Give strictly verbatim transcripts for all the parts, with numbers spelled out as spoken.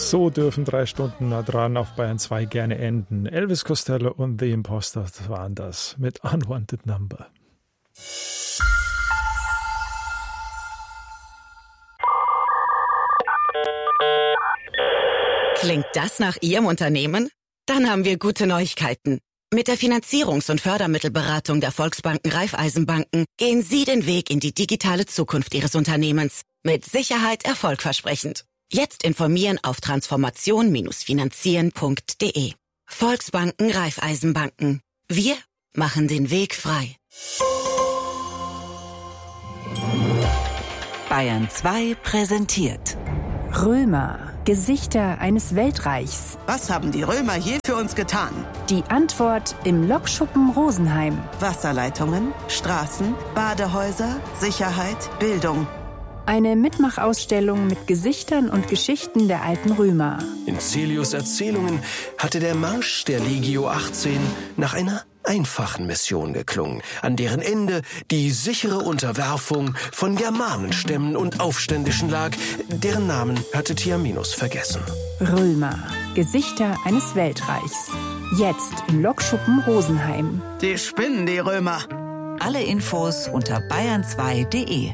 So dürfen drei Stunden nah dran auf Bayern zwei gerne enden. Elvis Costello und The Imposters waren das mit Unwanted Number. Klingt das nach Ihrem Unternehmen? Dann haben wir gute Neuigkeiten. Mit der Finanzierungs- und Fördermittelberatung der Volksbanken Raiffeisenbanken gehen Sie den Weg in die digitale Zukunft Ihres Unternehmens. Mit Sicherheit erfolgversprechend. Jetzt informieren auf transformation finanzieren punkt de. Volksbanken Raiffeisenbanken. Wir machen den Weg frei. Bayern zwei präsentiert Römer, Gesichter eines Weltreichs. Was haben die Römer je für uns getan? Die Antwort im Lokschuppen Rosenheim. Wasserleitungen, Straßen, Badehäuser, Sicherheit, Bildung. Eine Mitmachausstellung mit Gesichtern und Geschichten der alten Römer. In Celius' Erzählungen hatte der Marsch der Legio achtzehn nach einer einfachen Mission geklungen, an deren Ende die sichere Unterwerfung von Germanenstämmen und Aufständischen lag, deren Namen hatte Tiaminus vergessen. Römer, Gesichter eines Weltreichs. Jetzt im Lokschuppen Rosenheim. Die spinnen, die Römer. Alle Infos unter bayern zwei punkt de.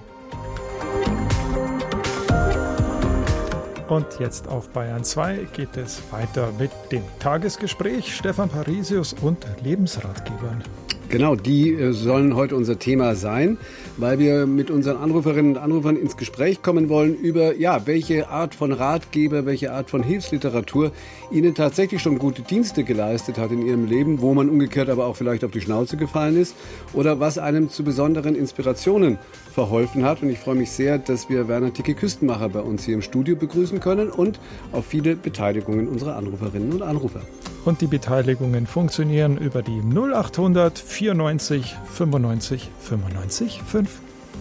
Und jetzt auf Bayern zwei geht es weiter mit dem Tagesgespräch. Stefan Parisius und Lebensratgebern. Genau, die äh, sollen heute unser Thema sein, weil wir mit unseren Anruferinnen und Anrufern ins Gespräch kommen wollen über, ja, welche Art von Ratgeber, welche Art von Hilfsliteratur ihnen tatsächlich schon gute Dienste geleistet hat in ihrem Leben, wo man umgekehrt aber auch vielleicht auf die Schnauze gefallen ist oder was einem zu besonderen Inspirationen verholfen hat. Und ich freue mich sehr, dass wir Werner Ticke-Küstenmacher bei uns hier im Studio begrüßen können und auf viele Beteiligungen unserer Anruferinnen und Anrufer. Und die Beteiligungen funktionieren über die null achthundert vierundneunzig fünfundneunzig fünfundneunzig fünf.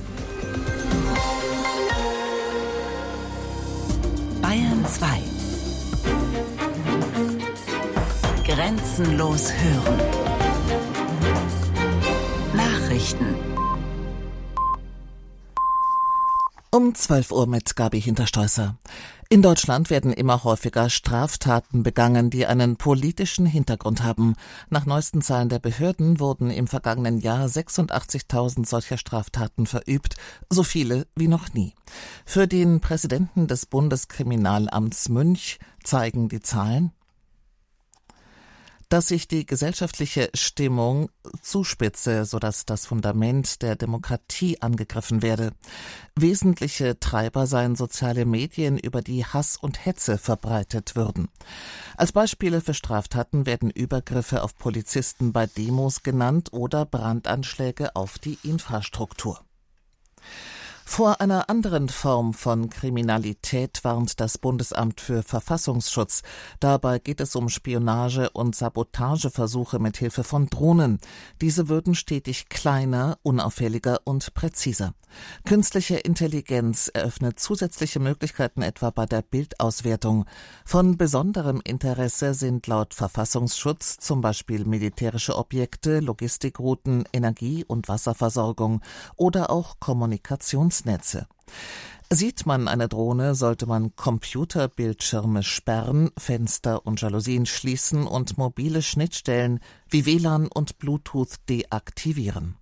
Bayern zwei. Grenzenlos hören. Nachrichten. Um zwölf Uhr mit Gabi Hinterstoisser. In Deutschland werden immer häufiger Straftaten begangen, die einen politischen Hintergrund haben. Nach neuesten Zahlen der Behörden wurden im vergangenen Jahr sechsundachtzigtausend solcher Straftaten verübt, so viele wie noch nie. Für den Präsidenten des Bundeskriminalamts Münch zeigen die Zahlen, dass sich die gesellschaftliche Stimmung zuspitze, sodass das Fundament der Demokratie angegriffen werde. Wesentliche Treiber seien soziale Medien, über die Hass und Hetze verbreitet würden. Als Beispiele für Straftaten werden Übergriffe auf Polizisten bei Demos genannt oder Brandanschläge auf die Infrastruktur. Vor einer anderen Form von Kriminalität warnt das Bundesamt für Verfassungsschutz. Dabei geht es um Spionage- und Sabotageversuche mit Hilfe von Drohnen. Diese würden stetig kleiner, unauffälliger und präziser. Künstliche Intelligenz eröffnet zusätzliche Möglichkeiten etwa bei der Bildauswertung. Von besonderem Interesse sind laut Verfassungsschutz zum Beispiel militärische Objekte, Logistikrouten, Energie- und Wasserversorgung oder auch Kommunikationsnetze. Sieht man eine Drohne, sollte man Computerbildschirme sperren, Fenster und Jalousien schließen und mobile Schnittstellen wie W L A N und Bluetooth deaktivieren.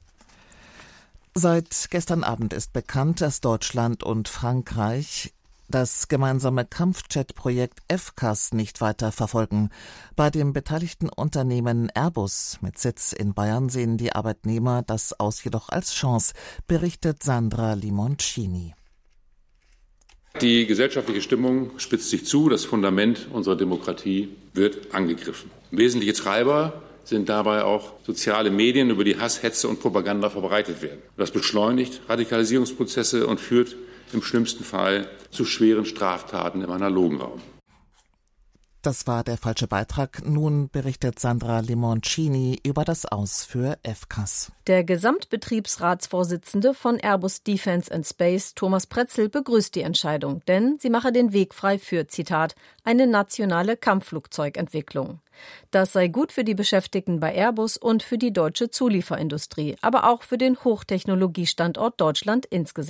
Seit gestern Abend ist bekannt, dass Deutschland und Frankreich das gemeinsame Kampfjet-Projekt F C A S nicht weiter verfolgen. Bei dem beteiligten Unternehmen Airbus mit Sitz in Bayern sehen die Arbeitnehmer das aus jedoch als Chance, berichtet Sandra Limoncini. Die gesellschaftliche Stimmung spitzt sich zu, das Fundament unserer Demokratie wird angegriffen. Wesentliche Treiber sind dabei auch soziale Medien, über die Hass, Hetze und Propaganda verbreitet werden. Das beschleunigt Radikalisierungsprozesse und führt im schlimmsten Fall zu schweren Straftaten im analogen Raum. Das war der falsche Beitrag. Nun berichtet Sandra Limoncini über das Aus für F C A S. Der Gesamtbetriebsratsvorsitzende von Airbus Defence and Space, Thomas Pretzel, begrüßt die Entscheidung, denn sie mache den Weg frei für, Zitat, eine nationale Kampfflugzeugentwicklung. Das sei gut für die Beschäftigten bei Airbus und für die deutsche Zulieferindustrie, aber auch für den Hochtechnologiestandort Deutschland insgesamt.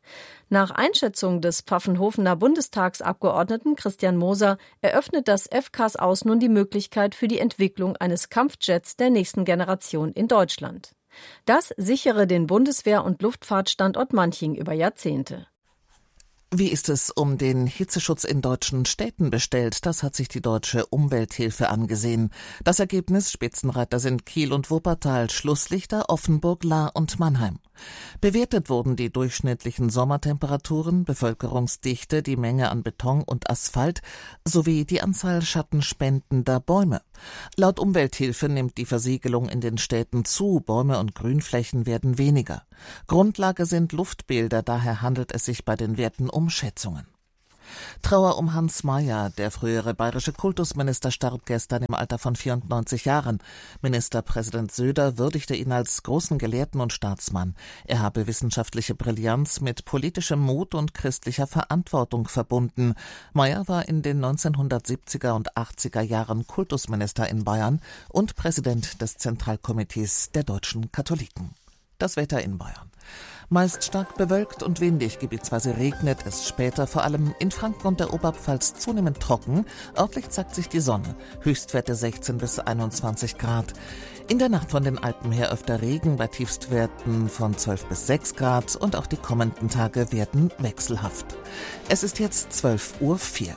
Nach Einschätzung des Pfaffenhofener Bundestagsabgeordneten Christian Moser eröffnet das F C A S aus nun die Möglichkeit für die Entwicklung eines Kampfjets der nächsten Generation in Deutschland. Das sichere den Bundeswehr- und Luftfahrtstandort Manching über Jahrzehnte. Wie ist es um den Hitzeschutz in deutschen Städten bestellt? Das hat sich die Deutsche Umwelthilfe angesehen. Das Ergebnis: Spitzenreiter sind Kiel und Wuppertal, Schlusslichter Offenburg, Lahr und Mannheim. Bewertet wurden die durchschnittlichen Sommertemperaturen, Bevölkerungsdichte, die Menge an Beton und Asphalt sowie die Anzahl schattenspendender Bäume. Laut Umwelthilfe nimmt die Versiegelung in den Städten zu, Bäume und Grünflächen werden weniger. Grundlage sind Luftbilder, daher handelt es sich bei den Werten um Schätzungen. Trauer um Hans Mayer, der frühere bayerische Kultusminister, starb gestern im Alter von vierundneunzig Jahren. Ministerpräsident Söder würdigte ihn als großen Gelehrten und Staatsmann. Er habe wissenschaftliche Brillanz mit politischem Mut und christlicher Verantwortung verbunden. Mayer war in den neunzehnhundertsiebziger und achtziger Jahren Kultusminister in Bayern und Präsident des Zentralkomitees der deutschen Katholiken. Das Wetter in Bayern. Meist stark bewölkt und windig, gebietsweise regnet es später, vor allem in Franken und der Oberpfalz zunehmend trocken. Örtlich zeigt sich die Sonne, Höchstwerte sechzehn bis einundzwanzig Grad. In der Nacht von den Alpen her öfter Regen bei Tiefstwerten von zwölf bis sechs Grad und auch die kommenden Tage werden wechselhaft. Es ist jetzt zwölf Uhr vier.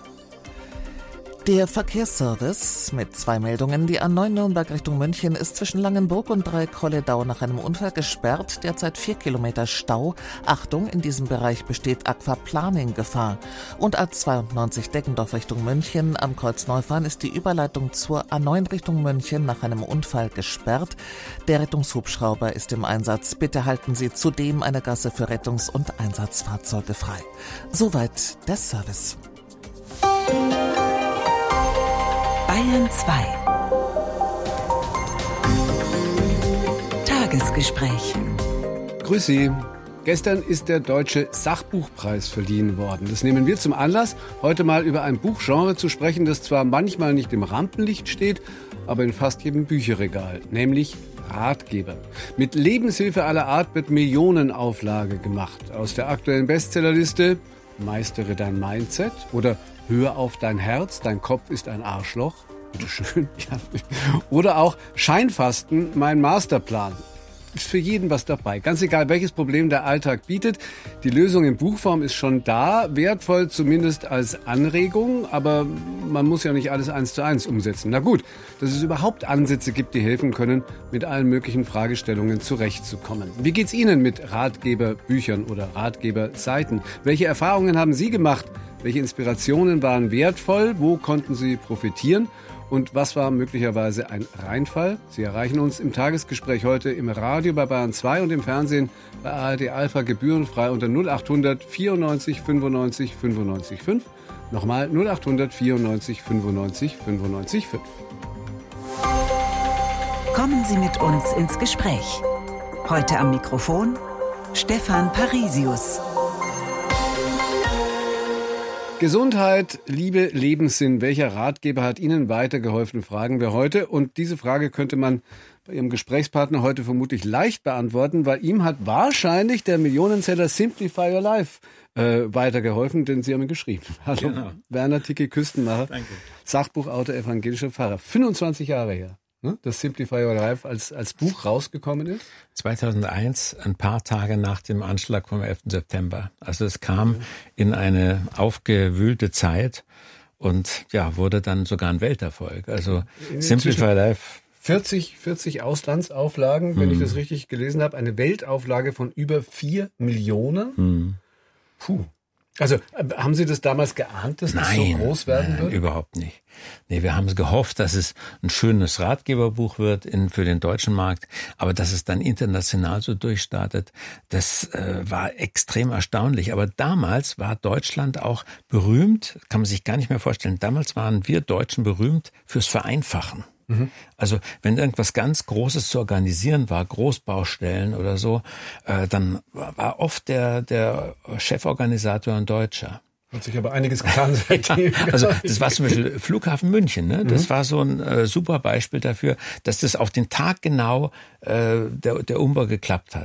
Der Verkehrsservice mit zwei Meldungen. Die A neun Nürnberg Richtung München ist zwischen Langenburg und Dreieck-Holledau nach einem Unfall gesperrt. Derzeit vier Kilometer Stau. Achtung, in diesem Bereich besteht Aquaplaning-Gefahr. Und A zweiundneunzig Deggendorf Richtung München am Kreuz Neufahren ist die Überleitung zur A neun Richtung München nach einem Unfall gesperrt. Der Rettungshubschrauber ist im Einsatz. Bitte halten Sie zudem eine Gasse für Rettungs- und Einsatzfahrzeuge frei. Soweit der Service. Bayern zwei. Tagesgespräch. Grüß Sie. Gestern ist der Deutsche Sachbuchpreis verliehen worden. Das nehmen wir zum Anlass, heute mal über ein Buchgenre zu sprechen, das zwar manchmal nicht im Rampenlicht steht, aber in fast jedem Bücherregal, nämlich Ratgeber. Mit Lebenshilfe aller Art wird Millionenauflage gemacht. Aus der aktuellen Bestsellerliste Meistere dein Mindset oder Hör auf dein Herz, dein Kopf ist ein Arschloch. Bitteschön. Ja. Oder auch Scheinfasten, mein Masterplan. Ist für jeden was dabei. Ganz egal, welches Problem der Alltag bietet. Die Lösung in Buchform ist schon da. Wertvoll zumindest als Anregung. Aber man muss ja nicht alles eins zu eins umsetzen. Na gut, dass es überhaupt Ansätze gibt, die helfen können, mit allen möglichen Fragestellungen zurechtzukommen. Wie geht's Ihnen mit Ratgeberbüchern oder Ratgeberseiten? Welche Erfahrungen haben Sie gemacht? Welche Inspirationen waren wertvoll? Wo konnten Sie profitieren? Und was war möglicherweise ein Reinfall? Sie erreichen uns im Tagesgespräch heute im Radio bei Bayern zwei und im Fernsehen bei A R D Alpha gebührenfrei unter null acht hundert vierundneunzig fünfundneunzig fünfundneunzig fünf. Nochmal null acht hundert vierundneunzig fünfundneunzig fünfundneunzig fünf. Kommen Sie mit uns ins Gespräch. Heute am Mikrofon Stefan Parisius. Gesundheit, Liebe, Lebenssinn. Welcher Ratgeber hat Ihnen weitergeholfen, fragen wir heute. Und diese Frage könnte man bei Ihrem Gesprächspartner heute vermutlich leicht beantworten, weil ihm hat wahrscheinlich der Millionenseller Simplify Your Life äh, weitergeholfen, denn Sie haben ihn geschrieben. Hallo, genau. Werner Ticke-Küstenmacher, danke. Sachbuchautor, evangelischer Pfarrer. fünfundzwanzig Jahre her, ne, dass Simplify Your Life als, als Buch rausgekommen ist? zweitausendeins, ein paar Tage nach dem Anschlag vom elften September. Also es kam in eine aufgewühlte Zeit und ja, wurde dann sogar ein Welterfolg. Also Simplify Life. vierzig, vierzig Auslandsauflagen, wenn hm. ich das richtig gelesen habe. Eine Weltauflage von über vier Millionen. Hm. Puh. Also haben Sie das damals geahnt, dass das nein, so groß werden nein, wird? Überhaupt nicht. Nee, wir haben gehofft, dass es ein schönes Ratgeberbuch wird in, für den deutschen Markt, aber dass es dann international so durchstartet, das äh, war extrem erstaunlich. Aber damals war Deutschland auch berühmt, kann man sich gar nicht mehr vorstellen, damals waren wir Deutschen berühmt fürs Vereinfachen. Also wenn irgendwas ganz Großes zu organisieren war, Großbaustellen oder so, äh, dann war oft der, der Cheforganisator ein Deutscher. Hat sich aber einiges getan seitdem. Also das war zum Beispiel Flughafen München. Ne? Das mhm. war so ein äh, super Beispiel dafür, dass das auf den Tag genau äh, der, der Umbau geklappt hat.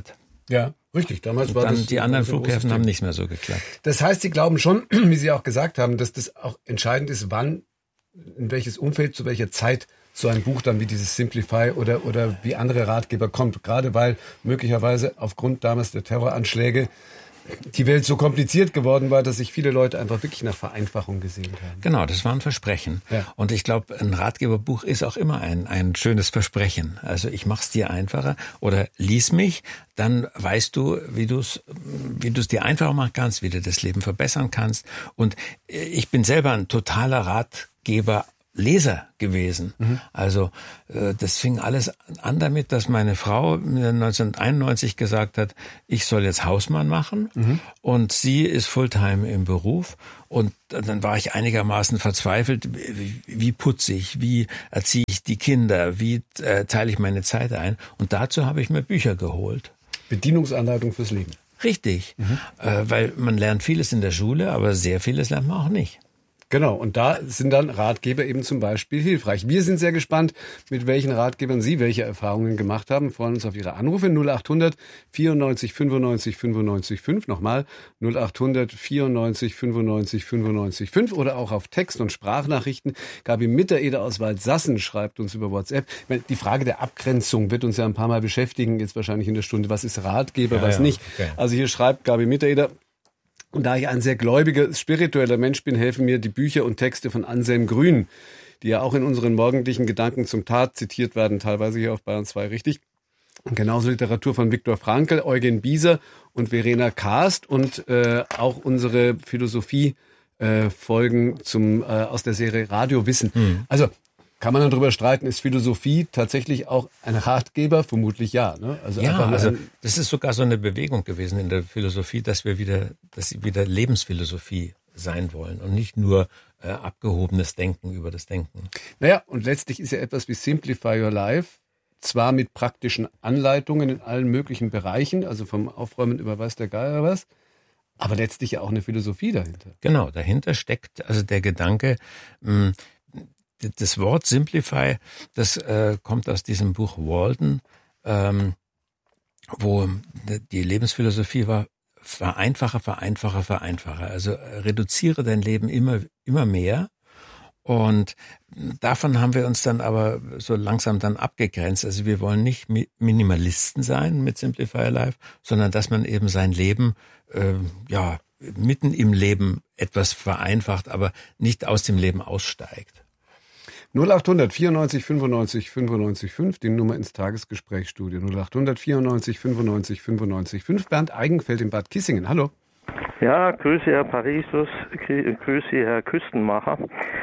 Ja, richtig. Damals und war dann das die anderen Flughäfen haben nicht mehr so geklappt. Das heißt, Sie glauben schon, wie Sie auch gesagt haben, dass das auch entscheidend ist, wann, in welches Umfeld, zu welcher Zeit so ein Buch dann wie dieses Simplify oder, oder wie andere Ratgeber kommt. Gerade weil möglicherweise aufgrund damals der Terroranschläge die Welt so kompliziert geworden war, dass sich viele Leute einfach wirklich nach Vereinfachung gesehen haben. Genau, das war ein Versprechen. Ja. Und ich glaube, ein Ratgeberbuch ist auch immer ein, ein schönes Versprechen. Also ich mach's dir einfacher oder lies mich, dann weißt du, wie du es wie du es dir einfacher machen kannst, wie du das Leben verbessern kannst. Und ich bin selber ein totaler Ratgeber Leser gewesen. Mhm. Also äh, das fing alles an damit, dass meine Frau neunzehnhunderteinundneunzig gesagt hat, ich soll jetzt Hausmann machen mhm. und sie ist Fulltime im Beruf und dann war ich einigermaßen verzweifelt, wie, wie putze ich, wie erziehe ich die Kinder, wie äh, teile ich meine Zeit ein und dazu habe ich mir Bücher geholt. Bedienungsanleitung fürs Leben. Richtig, mhm. äh, weil man lernt vieles in der Schule, aber sehr vieles lernt man auch nicht. Genau, und da sind dann Ratgeber eben zum Beispiel hilfreich. Wir sind sehr gespannt, mit welchen Ratgebern Sie welche Erfahrungen gemacht haben. Wir freuen uns auf Ihre Anrufe null acht hundert vierundneunzig fünfundneunzig fünfundneunzig fünf. Nochmal null acht hundert vierundneunzig fünfundneunzig fünfundneunzig fünf oder auch auf Text- und Sprachnachrichten. Gabi Mittereder aus Waldsassen schreibt uns über WhatsApp. Die Frage der Abgrenzung wird uns ja ein paar Mal beschäftigen, jetzt wahrscheinlich in der Stunde. Was ist Ratgeber, ja, was ja, nicht? Okay. Also hier schreibt Gabi Mittereder: Und da ich ein sehr gläubiger, spiritueller Mensch bin, helfen mir die Bücher und Texte von Anselm Grün, die ja auch in unseren morgendlichen Gedanken zum Tat zitiert werden, teilweise hier auf Bayern zwei richtig. Und genauso Literatur von Viktor Frankl, Eugen Bieser und Verena Kast und äh, auch unsere Philosophie-Folgen äh, zum äh, aus der Serie Radio Wissen. Mhm. Also kann man dann drüber streiten, ist Philosophie tatsächlich auch ein Ratgeber? Vermutlich ja. Ne? Also ja, also das ist sogar so eine Bewegung gewesen in der Philosophie, dass wir wieder, dass sie wieder Lebensphilosophie sein wollen und nicht nur äh, abgehobenes Denken über das Denken. Naja, und letztlich ist ja etwas wie Simplify Your Life zwar mit praktischen Anleitungen in allen möglichen Bereichen, also vom Aufräumen über weiß der Geier was, aber letztlich ja auch eine Philosophie dahinter. Genau, dahinter steckt also der Gedanke, mh, das Wort Simplify, das äh, kommt aus diesem Buch Walden, ähm, wo die Lebensphilosophie war, vereinfache, vereinfache, vereinfache. Also reduziere dein Leben immer, immer mehr. Und davon haben wir uns dann aber so langsam dann abgegrenzt. Also wir wollen nicht Minimalisten sein mit Simplify Your Life, sondern dass man eben sein Leben, äh, ja, mitten im Leben etwas vereinfacht, aber nicht aus dem Leben aussteigt. null acht hundert vierundneunzig fünfundneunzig fünfundneunzig fünf, die Nummer ins Tagesgesprächsstudio. null acht hundert vierundneunzig fünfundneunzig fünfundneunzig fünf. Bernd Eigenfeld in Bad Kissingen. Hallo. Ja, grüße Herr Parisius, grüße Herr Küstenmacher.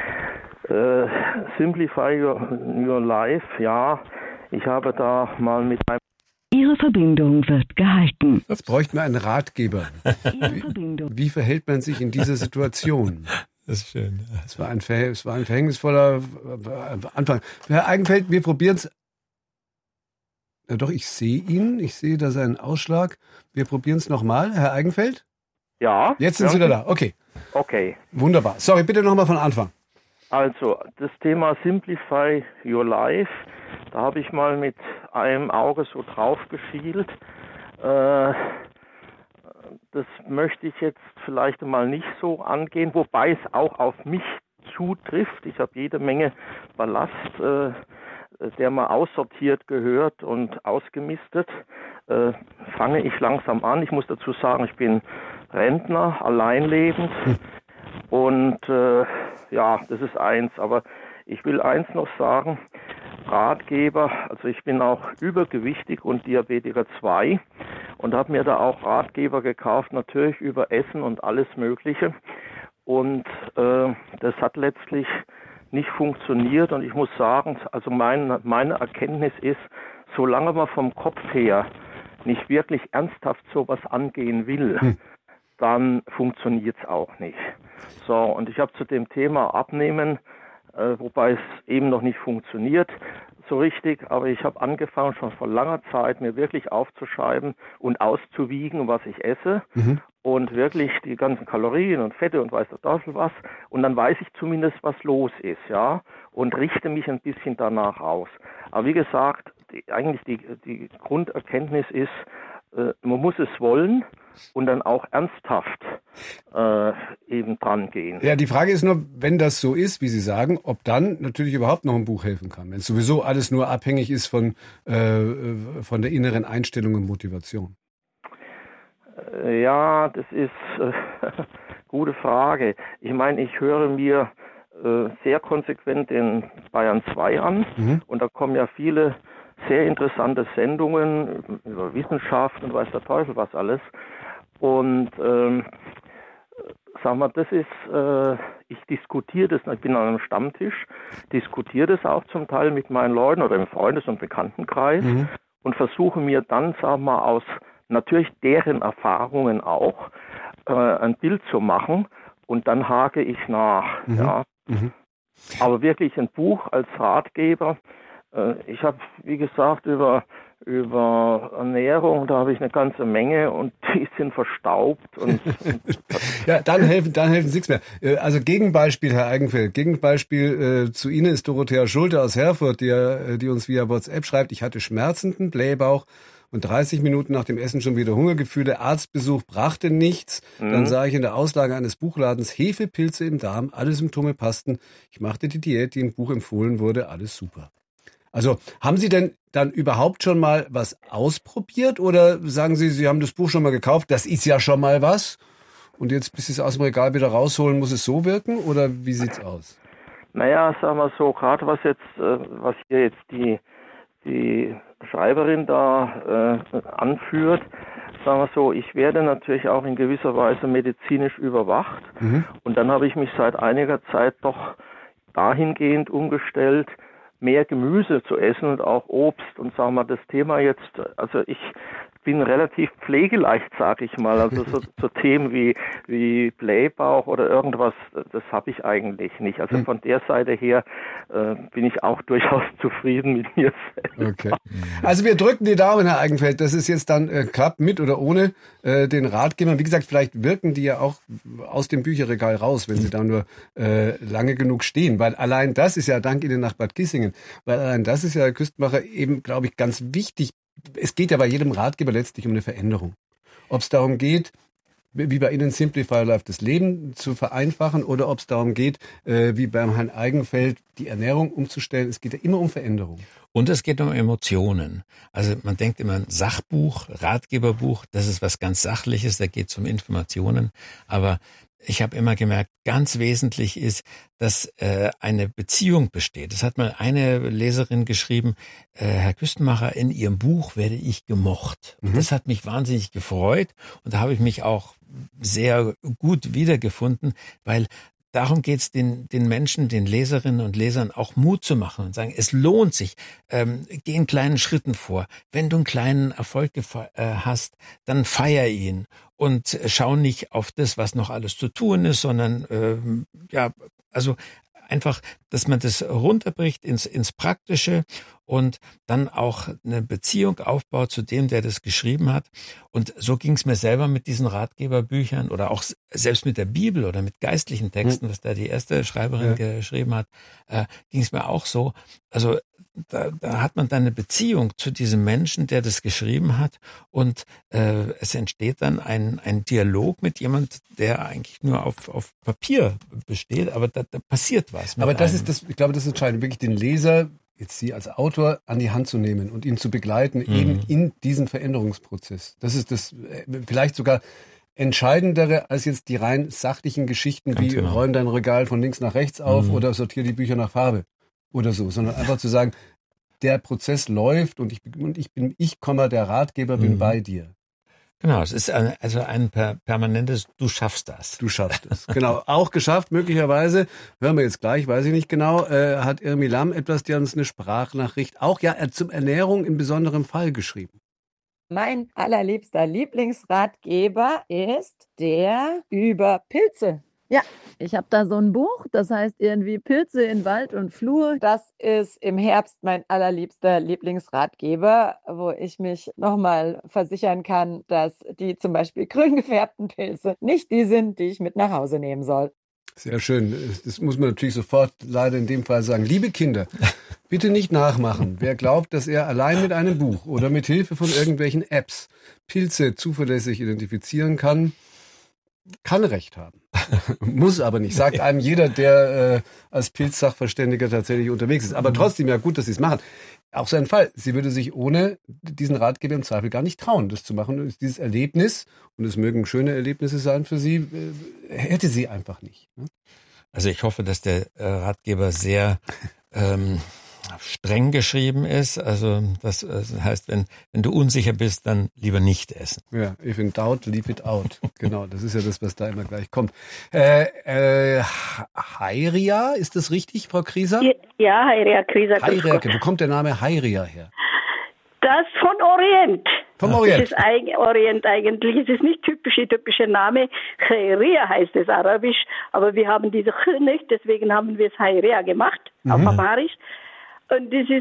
Äh, Simplify your, your Life, ja, ich habe da mal mit einem... Ihre Verbindung wird gehalten. Jetzt bräuchten wir einen Ratgeber. Wie, wie verhält man sich in dieser Situation? Das ist schön. Es war ein, Ver- es war ein verhängnisvoller Anfang. Herr Eigenfeld, wir probieren es. Ja, doch, ich sehe ihn. Ich sehe da seinen Ausschlag. Wir probieren es nochmal. Herr Eigenfeld? Ja. Jetzt sind Sie wieder da. Okay. Okay. Wunderbar. Sorry, bitte nochmal von Anfang. Also, das Thema Simplify Your Life, da habe ich mal mit einem Auge so drauf geschielt. Äh, Das möchte ich jetzt vielleicht mal nicht so angehen, wobei es auch auf mich zutrifft. Ich habe jede Menge Ballast, äh, der mal aussortiert gehört und ausgemistet. Äh, fange ich langsam an. Ich muss dazu sagen, ich bin Rentner, alleinlebend. Und äh, ja, das ist eins. Aber ich will eins noch sagen, Ratgeber, also ich bin auch übergewichtig und Diabetiker zwei und habe mir da auch Ratgeber gekauft, natürlich über Essen und alles Mögliche. Und äh, das hat letztlich nicht funktioniert und ich muss sagen, also mein, meine Erkenntnis ist, solange man vom Kopf her nicht wirklich ernsthaft sowas angehen will, hm. dann funktioniert es auch nicht. So, und ich habe zu dem Thema Abnehmen, äh, wobei es eben noch nicht funktioniert so richtig, aber ich habe angefangen schon vor langer Zeit mir wirklich aufzuschreiben und auszuwiegen, was ich esse mhm. und wirklich die ganzen Kalorien und Fette und weiß der Teufel was und dann weiß ich zumindest, was los ist, ja, und richte mich ein bisschen danach aus. Aber wie gesagt, die, eigentlich die, die Grunderkenntnis ist, äh, man muss es wollen und dann auch ernsthaft äh, eben dran gehen. Ja, die Frage ist nur, wenn das so ist, wie Sie sagen, ob dann natürlich überhaupt noch ein Buch helfen kann, wenn es sowieso alles nur abhängig ist von, äh, von der inneren Einstellung und Motivation. Äh, ja, das ist äh, gute Frage. Ich meine, ich höre mir äh, sehr konsequent den Bayern zwei an mhm. und da kommen ja viele sehr interessante Sendungen über Wissenschaft und weiß der Teufel was alles. Und ähm, sag mal, das ist, äh, ich diskutiere das, ich bin an einem Stammtisch, diskutiere das auch zum Teil mit meinen Leuten oder im Freundes- und Bekanntenkreis mhm. und versuche mir dann, sag mal, aus natürlich deren Erfahrungen auch äh, ein Bild zu machen und dann hake ich nach. Mhm. Ja. Mhm. Aber wirklich ein Buch als Ratgeber, äh, ich habe, wie gesagt, über Über Ernährung, da habe ich eine ganze Menge und die sind verstaubt. Und ja, dann helfen, dann helfen Sie nichts mehr. Also Gegenbeispiel, Herr Eigenfeld, Gegenbeispiel äh, zu Ihnen ist Dorothea Schulte aus Herford, die, die uns via WhatsApp schreibt, ich hatte schmerzenden Blähbauch und dreißig Minuten nach dem Essen schon wieder Hungergefühle. Arztbesuch brachte nichts. Mhm. Dann sah ich in der Auslage eines Buchladens Hefepilze im Darm, alle Symptome passten. Ich machte die Diät, die im Buch empfohlen wurde, alles super. Also haben Sie denn dann überhaupt schon mal was ausprobiert oder sagen Sie, Sie haben das Buch schon mal gekauft, das ist ja schon mal was und jetzt, bis Sie es aus dem Regal wieder rausholen, muss es so wirken oder wie sieht's aus? Naja, sagen wir so, gerade was jetzt, was hier jetzt die, die Schreiberin da äh, anführt, sagen wir so, ich werde natürlich auch in gewisser Weise medizinisch überwacht mhm. und dann habe ich mich seit einiger Zeit doch dahingehend umgestellt, mehr Gemüse zu essen und auch Obst und sagen wir das Thema jetzt, also ich bin relativ pflegeleicht, sage ich mal, also so, so Themen wie wie Blähbauch oder irgendwas, das habe ich eigentlich nicht. Also von der Seite her äh, bin ich auch durchaus zufrieden mit mir selbst. Okay. Also wir drücken die Daumen, Herr Eigenfeld, dass es jetzt dann äh, klappt, mit oder ohne äh, den Ratgebern. Wie gesagt, vielleicht wirken die ja auch aus dem Bücherregal raus, wenn sie da nur äh, lange genug stehen, weil allein das ist ja, dank Ihnen nach Bad Kissingen, weil allein das ist ja, Herr Küstenmacher, eben, glaube ich, ganz wichtig. Es geht ja bei jedem Ratgeber letztlich um eine Veränderung. Ob es darum geht, wie bei Ihnen Simplify Life das Leben zu vereinfachen oder ob es darum geht, äh, wie beim Herrn Eigenfeld die Ernährung umzustellen. Es geht ja immer um Veränderung. Und es geht um Emotionen. Also man denkt immer, ein Sachbuch, Ratgeberbuch, das ist was ganz Sachliches, da geht es um Informationen. Aber ich habe immer gemerkt, ganz wesentlich ist, dass äh, eine Beziehung besteht. Das hat mal eine Leserin geschrieben, äh, Herr Küstenmacher, in Ihrem Buch werde ich gemocht. Und mhm. das hat mich wahnsinnig gefreut und da habe ich mich auch sehr gut wiedergefunden, weil darum geht's den, den Menschen, den Leserinnen und Lesern auch Mut zu machen und sagen, es lohnt sich, ähm, geh in kleinen Schritten vor. Wenn du einen kleinen Erfolg gefe- äh, hast, dann feier ihn und schau nicht auf das, was noch alles zu tun ist, sondern äh, ja, also einfach, dass man das runterbricht ins, ins Praktische und dann auch eine Beziehung aufbaut zu dem, der das geschrieben hat. Und so ging es mir selber mit diesen Ratgeberbüchern oder auch selbst mit der Bibel oder mit geistlichen Texten, was da die erste Schreiberin ja. geschrieben hat, äh, ging es mir auch so. Also da, da hat man dann eine Beziehung zu diesem Menschen, der das geschrieben hat und äh, es entsteht dann ein, ein Dialog mit jemand, der eigentlich nur auf, auf Papier besteht, aber da, da passiert was. Aber das einem. ist das, ich glaube, das ist entscheidend, wirklich den Leser, jetzt Sie als Autor, an die Hand zu nehmen und ihn zu begleiten, mhm. eben in diesem Veränderungsprozess. Das ist das vielleicht sogar entscheidendere als jetzt die rein sachlichen Geschichten Ganz wie genau. räum dein Regal von links nach rechts auf mhm. oder sortiere die Bücher nach Farbe oder so, sondern einfach zu sagen, der Prozess läuft und ich, und ich bin, ich komme, der Ratgeber, bin mhm. bei dir. Genau, es ist ein, also ein per, permanentes, du schaffst das. Du schaffst es. Genau, auch geschafft, möglicherweise, hören wir jetzt gleich, weiß ich nicht genau, äh, hat Irmi Lamm etwas, die uns eine Sprachnachricht, auch ja zum Ernährung in besonderem Fall geschrieben. Mein allerliebster Lieblingsratgeber ist der über Pilze. Ja, ich habe da so ein Buch, das heißt irgendwie Pilze in Wald und Flur. Das ist im Herbst mein allerliebster Lieblingsratgeber, wo ich mich nochmal versichern kann, dass die zum Beispiel grün gefärbten Pilze nicht die sind, die ich mit nach Hause nehmen soll. Sehr schön. Das muss man natürlich sofort leider in dem Fall sagen. Liebe Kinder, bitte nicht nachmachen. Wer glaubt, dass er allein mit einem Buch oder mit Hilfe von irgendwelchen Apps Pilze zuverlässig identifizieren kann, kann Recht haben. Muss aber nicht. Sagt einem jeder, der äh, als Pilzsachverständiger tatsächlich unterwegs ist. Aber trotzdem, ja gut, dass Sie es machen. Auch sein Fall. Sie würde sich ohne diesen Ratgeber im Zweifel gar nicht trauen, das zu machen. Dieses Erlebnis, und es mögen schöne Erlebnisse sein für Sie, äh, hätte sie einfach nicht. Ne? Also ich hoffe, dass der äh, Ratgeber sehr ähm, streng geschrieben ist. Also das äh, heißt, wenn wenn du unsicher bist, dann lieber nicht essen. Ja, if in doubt, leave it out. Genau, das ist ja das, was da immer gleich kommt. Äh, äh, Heiria, ist das richtig, Frau Krieser? Ja, Heiria Krieser. Heiria, wo kommt der Name Heiria her? Das von Orient. Vom Orient. Das ist eig- Orient eigentlich. Es ist nicht typische, typische Name. Heiria heißt es arabisch, aber wir haben diese Ch nicht, deswegen haben wir es Heiria gemacht, mhm. auf Amharisch. Und das ist